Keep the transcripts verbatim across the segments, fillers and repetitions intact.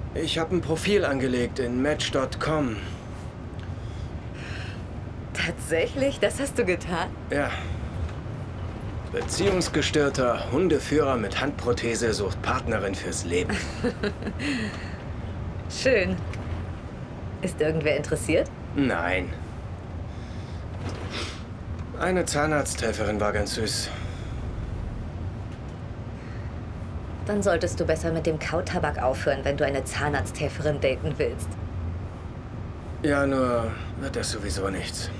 Ich habe ein Profil angelegt in Match Punkt com. Tatsächlich? Das hast du getan? Ja. Beziehungsgestörter Hundeführer mit Handprothese sucht Partnerin fürs Leben. Schön. Ist irgendwer interessiert? Nein. Eine Zahnarzthelferin war ganz süß. Dann solltest du besser mit dem Kautabak aufhören, wenn du eine Zahnarzthelferin daten willst. Ja, nur wird das sowieso nichts.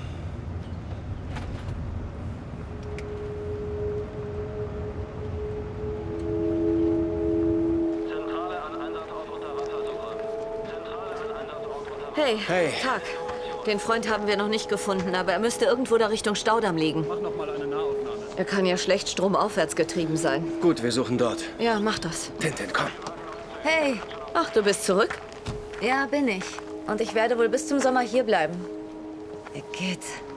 Hey, Hey. Tag. Den Freund haben wir noch nicht gefunden, aber er müsste irgendwo da Richtung Staudamm liegen. Mach noch mal eine Nahaufnahme. Er kann ja schlecht stromaufwärts getrieben sein. Gut, wir suchen dort. Ja, mach das. Tintin, komm. Hey, Ach, du bist zurück? ja, bin ich. Und ich werde wohl bis zum Sommer hier bleiben. Igitt.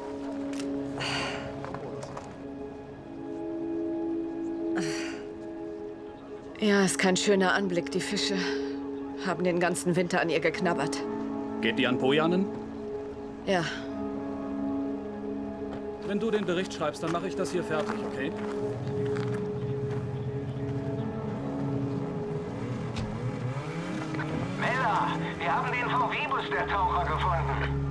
Ja, ist kein schöner Anblick. Die Fische haben den ganzen Winter an ihr geknabbert. Geht die an Bojanen? Ja, Wenn du den Bericht schreibst, dann mache ich das hier fertig, okay? Mella, wir haben den V W-Bus der Taucher gefunden.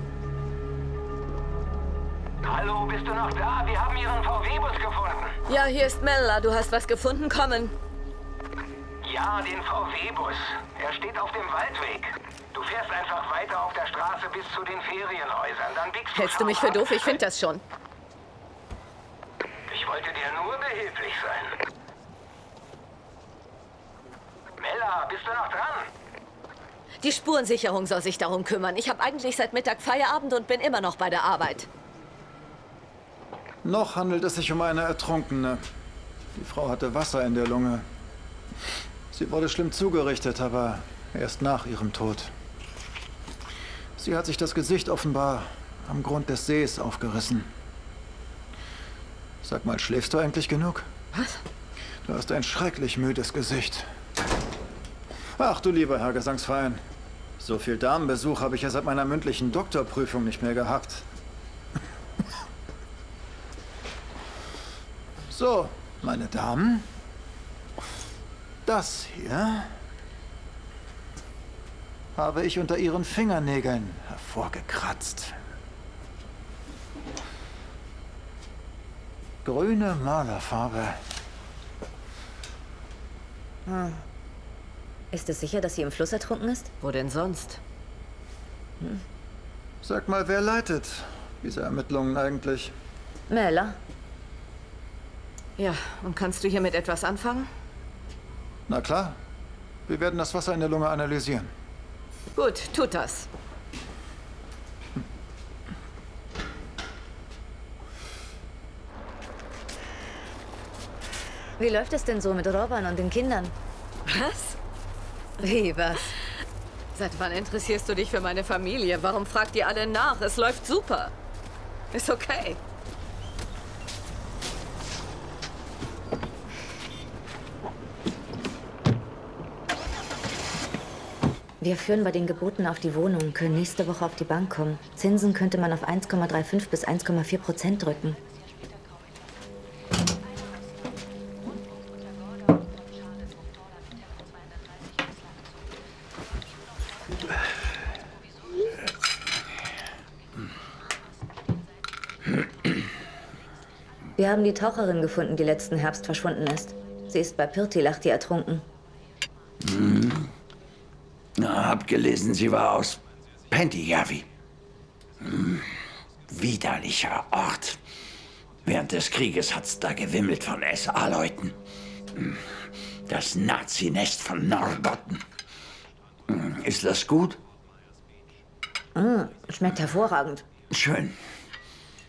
Hallo, bist du noch da? Wir haben Ihren V W-Bus gefunden. ja, hier ist Mella. Du hast was gefunden? Kommen. Ja, den V W-Bus. Er steht auf dem Waldweg. Du fährst einfach weiter auf der Straße bis zu den Ferienhäusern. Dann biegst du Hältst du mich scharf für ab. doof? Ich finde das schon. Ich wollte dir nur behilflich sein. Mella, bist du noch dran? Die Spurensicherung soll sich darum kümmern. Ich habe eigentlich seit Mittag Feierabend und bin immer noch bei der Arbeit. Noch handelt es sich um eine Ertrunkene. Die Frau hatte Wasser in der Lunge. Sie wurde schlimm zugerichtet, aber erst nach ihrem Tod. Sie hat sich das Gesicht offenbar am Grund des Sees aufgerissen. Sag mal, schläfst du eigentlich genug? Was? Du hast ein schrecklich müdes Gesicht. Ach du lieber Herr Gesangsverein. So viel Damenbesuch habe ich ja seit meiner mündlichen Doktorprüfung nicht mehr gehabt. So, meine Damen. Das hier habe ich unter Ihren Fingernägeln hervorgekratzt. Grüne Malerfarbe. Ist es sicher, dass sie im Fluss ertrunken ist? Wo denn sonst? Sag mal, wer leitet diese Ermittlungen eigentlich? Mella? Ja, und kannst du hiermit etwas anfangen? Na klar. Wir werden das Wasser in der Lunge analysieren. Gut, tut das. Wie läuft es denn so mit Robban und den Kindern? Was? Wie, was? Seit wann interessierst du dich für meine Familie? Warum fragt ihr alle nach? Es läuft super. Ist okay. Wir führen bei den Geboten auf die Wohnung, können nächste Woche auf die Bank kommen. Zinsen könnte man auf eins Komma fünfunddreißig bis eins Komma vier Prozent drücken. Wir haben die Taucherin gefunden, die letzten Herbst verschwunden ist. Sie ist bei Pirtilahti ertrunken. Na, hab gelesen, sie war aus Pentijärvi. Hm, widerlicher Ort. Während des Krieges hat's da gewimmelt von S A-Leuten. Hm, das Nazinest von Norrbotten. Hm, ist das gut? Mm, schmeckt hervorragend. Schön.